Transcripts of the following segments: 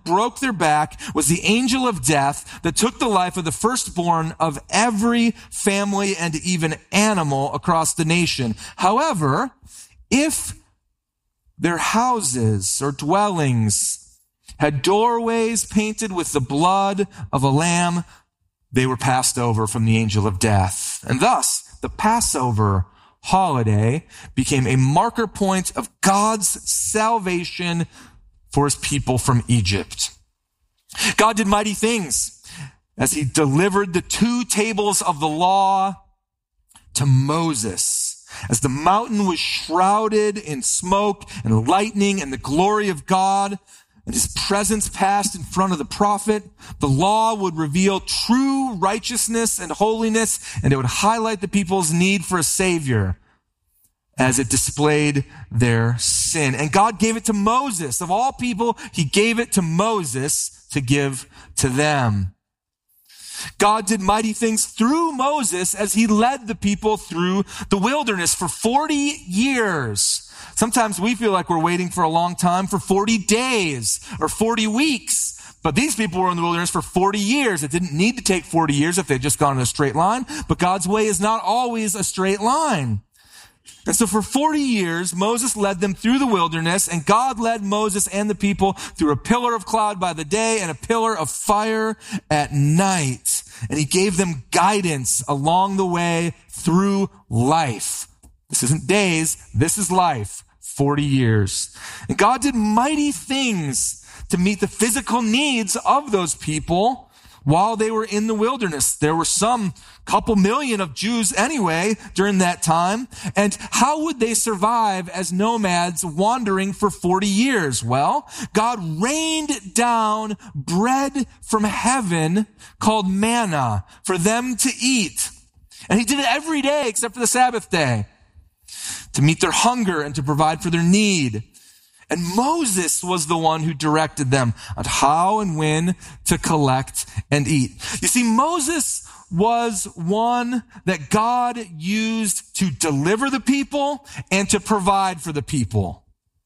broke their back was the angel of death that took the life of the firstborn of every family and even animal across the nation. However, if their houses or dwellings had doorways painted with the blood of a lamb, they were passed over from the angel of death. And thus, the Passover holiday became a marker point of God's salvation for his people from Egypt. God did mighty things as he delivered the 2 tables of the law to Moses. As the mountain was shrouded in smoke and lightning and the glory of God, and his presence passed in front of the prophet, the law would reveal true righteousness and holiness, and it would highlight the people's need for a savior as it displayed their sin. And God gave it to Moses. Of all people, he gave it to Moses to give to them. God did mighty things through Moses as he led the people through the wilderness for 40 years. Sometimes we feel like we're waiting for a long time for 40 days or 40 weeks. But these people were in the wilderness for 40 years. It didn't need to take 40 years if they'd just gone in a straight line. But God's way is not always a straight line. And so for 40 years, Moses led them through the wilderness, and God led Moses and the people through a pillar of cloud by the day and a pillar of fire at night. And he gave them guidance along the way through life. This isn't days, this is life. 40 years. And God did mighty things to meet the physical needs of those people while they were in the wilderness. There were some couple million of Jews anyway during that time. And how would they survive as nomads wandering for 40 years? Well, God rained down bread from heaven called manna for them to eat. And he did it every day except for the Sabbath day, to meet their hunger and to provide for their need. And Moses was the one who directed them on how and when to collect and eat. You see, Moses was one that God used to deliver the people and to provide for the people.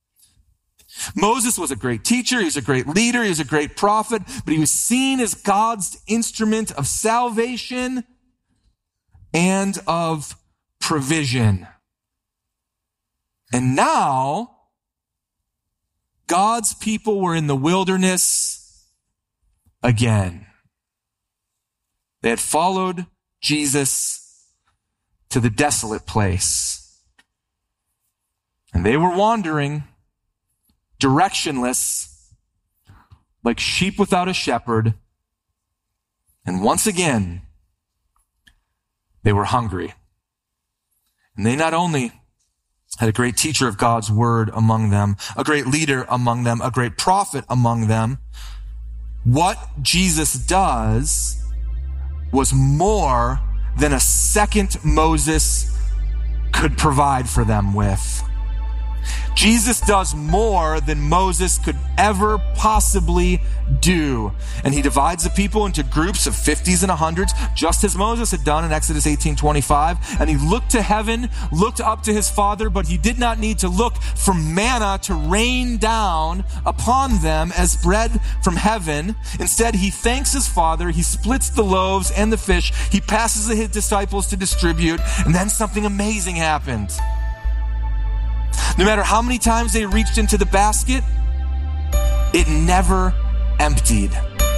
Moses was a great teacher, he was a great leader, he was a great prophet, but he was seen as God's instrument of salvation and of provision. And now, God's people were in the wilderness again. They had followed Jesus to the desolate place. And they were wandering, directionless, like sheep without a shepherd. And once again, they were hungry. And they not only had a great teacher of God's word among them, a great leader among them, a great prophet among them. What Jesus does was more than a second Moses could provide for them with. Jesus does more than Moses could ever possibly do. And he divides the people into groups of 50s and 100s, just as Moses had done in Exodus 18:25. And he looked to heaven, looked up to his Father, but he did not need to look for manna to rain down upon them as bread from heaven. Instead, he thanks his Father, he splits the loaves and the fish, he passes to his disciples to distribute, and then something amazing happened. No matter how many times they reached into the basket, it never emptied.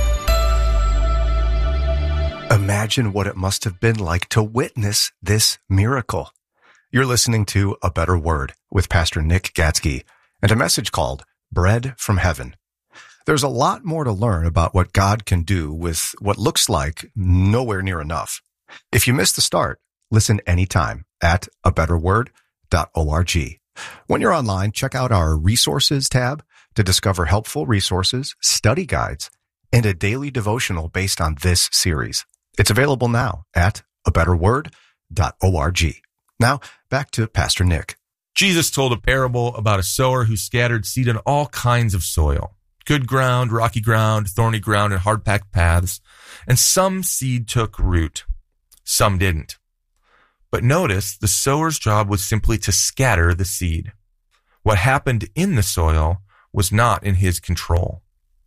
Imagine what it must have been like to witness this miracle. You're listening to A Better Word with Pastor Nick Gatzke and a message called Bread from Heaven. There's a lot more to learn about what God can do with what looks like nowhere near enough. If you missed the start, listen anytime at abetterword.org. When you're online, check out our resources tab to discover helpful resources, study guides, and a daily devotional based on this series. It's available now at abetterword.org. Now, back to Pastor Nick. Jesus told a parable about a sower who scattered seed on all kinds of soil. Good ground, rocky ground, thorny ground, and hard-packed paths. And some seed took root. Some didn't. But notice the sower's job was simply to scatter the seed. What happened in the soil was not in his control.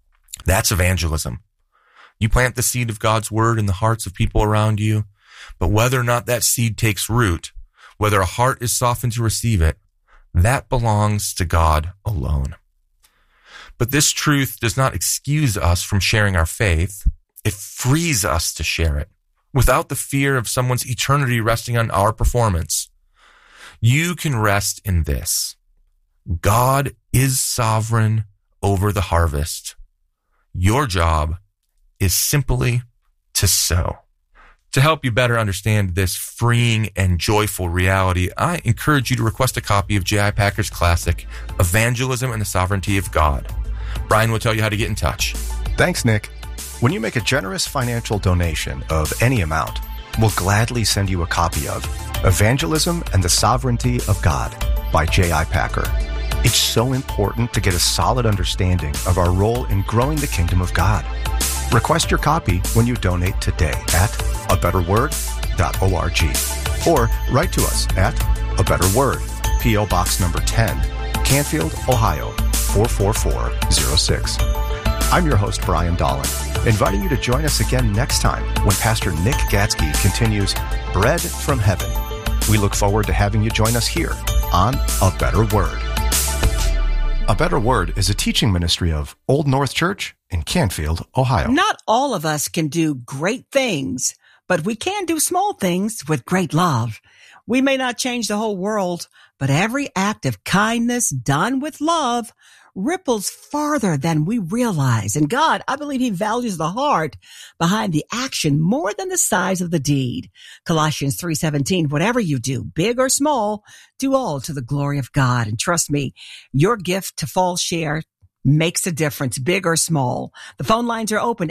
That's evangelism. You plant the seed of God's word in the hearts of people around you, but whether or not that seed takes root, whether a heart is softened to receive it, that belongs to God alone. But this truth does not excuse us from sharing our faith. It frees us to share it without the fear of someone's eternity resting on our performance. You can rest in this. God is sovereign over the harvest. Your job is simply to sow. To help you better understand this freeing and joyful reality, I encourage you to request a copy of J.I. Packer's classic, Evangelism and the Sovereignty of God. Brian will tell you how to get in touch. Thanks, Nick. When you make a generous financial donation of any amount, we'll gladly send you a copy of Evangelism and the Sovereignty of God by J.I. Packer. It's so important to get a solid understanding of our role in growing the kingdom of God. Request your copy when you donate today at abetterword.org or write to us at A Better Word, P.O. Box number 10, Canfield, Ohio, 44406. I'm your host, Brian Dolan, inviting you to join us again next time when Pastor Nick Gatzke continues Bread from Heaven. We look forward to having you join us here on A Better Word. A Better Word is a teaching ministry of Old North Church in Canfield, Ohio. Not all of us can do great things, but we can do small things with great love. We may not change the whole world, but every act of kindness done with love ripples farther than we realize. And God, I believe he values the heart behind the action more than the size of the deed. Colossians 3:17, whatever you do, big or small, do all to the glory of God. And trust me, your gift to Fall Share makes a difference, big or small. The phone lines are open,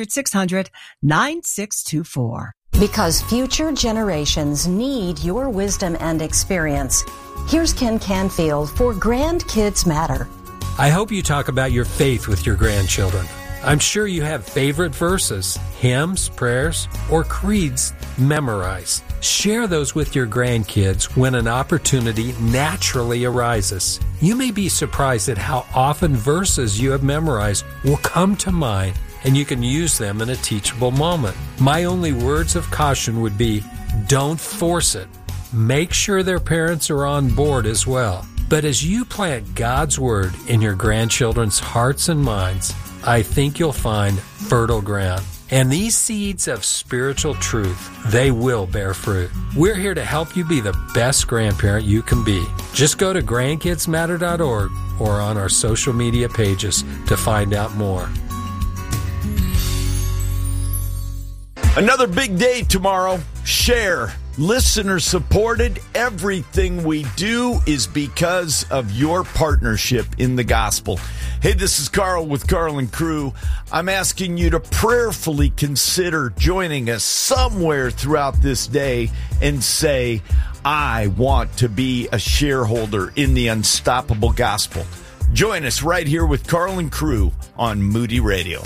800-600-9624. Because future generations need your wisdom and experience. Here's Ken Canfield for Grandkids Matter. I hope you talk about your faith with your grandchildren. I'm sure you have favorite verses, hymns, prayers, or creeds memorized. Share those with your grandkids when an opportunity naturally arises. You may be surprised at how often verses you have memorized will come to mind, and you can use them in a teachable moment. My only words of caution would be, don't force it. Make sure their parents are on board as well. But as you plant God's Word in your grandchildren's hearts and minds, I think you'll find fertile ground. And these seeds of spiritual truth, they will bear fruit. We're here to help you be the best grandparent you can be. Just go to grandkidsmatter.org or on our social media pages to find out more. Another big day tomorrow. Share. Listener supported. Everything we do is because of your partnership in the gospel. Hey, this is Carl with Carl and Crew. I'm asking you to prayerfully consider joining us somewhere throughout this day and say, I want to be a shareholder in the unstoppable gospel. Join us right here with Carl and Crew on Moody Radio.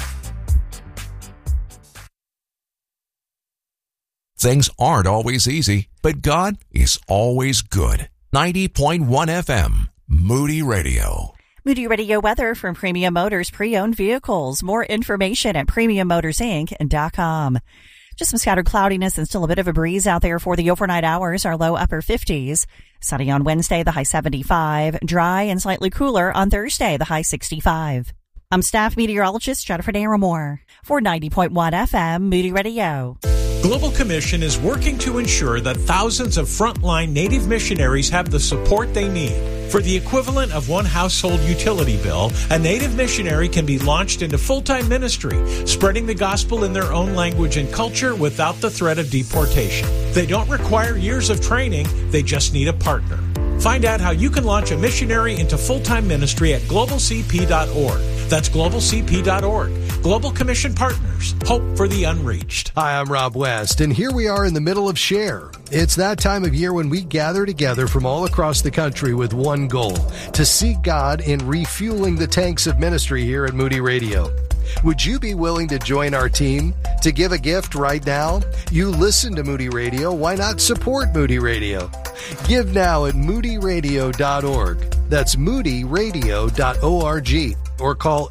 Things aren't always easy, but God is always good. 90.1 FM, Moody Radio. Moody Radio weather from Premium Motors Pre-Owned Vehicles. More information at PremiumMotorsInc.com. Just some scattered cloudiness and still a bit of a breeze out there for the overnight hours. Our low upper 50s. Sunny on Wednesday, the high 75. Dry and slightly cooler on Thursday, the high 65. I'm staff meteorologist Jennifer Naramore for 90.1 FM, Moody Radio. Global Commission is working to ensure that thousands of frontline Native missionaries have the support they need. For the equivalent of one household utility bill, a Native missionary can be launched into full-time ministry, spreading the gospel in their own language and culture without the threat of deportation. They don't require years of training, they just need a partner. Find out how you can launch a missionary into full-time ministry at globalcp.org. That's globalcp.org. Global Commission Partners. Hope for the unreached. Hi, I'm Rob West, and here we are in the middle of Share. It's that time of year when we gather together from all across the country with one goal, to seek God in refueling the tanks of ministry here at Moody Radio. Would you be willing to join our team? To give a gift right now? You listen to Moody Radio. Why not support Moody Radio? Give now at moodyradio.org. That's moodyradio.org. or call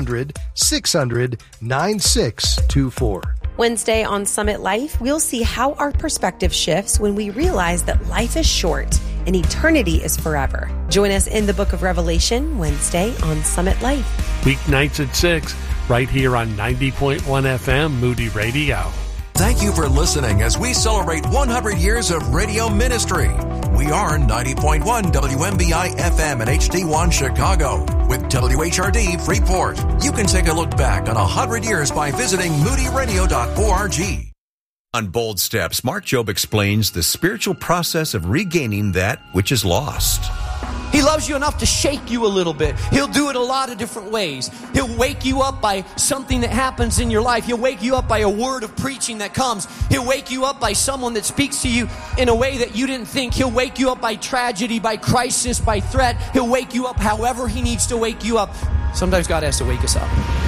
800-600-9624. Wednesday on Summit Life, we'll see how our perspective shifts when we realize that life is short and eternity is forever. Join us in the book of Revelation Wednesday on Summit Life. Weeknights at 6, right here on 90.1 FM Moody Radio. Thank you for listening as we celebrate 100 years of radio ministry. We are 90.1 WMBI FM and HD1 Chicago with WHRD Freeport. You can take a look back on 100 years by visiting moodyradio.org. On Bold Steps, Mark Jobe explains the spiritual process of regaining that which is lost. He loves you enough to shake you a little bit. He'll do it a lot of different ways. He'll wake you up by something that happens in your life. He'll wake you up by a word of preaching that comes. He'll wake you up by someone that speaks to you in a way that you didn't think. He'll wake you up by tragedy, by crisis, by threat. He'll wake you up however he needs to wake you up. Sometimes God has to wake us up.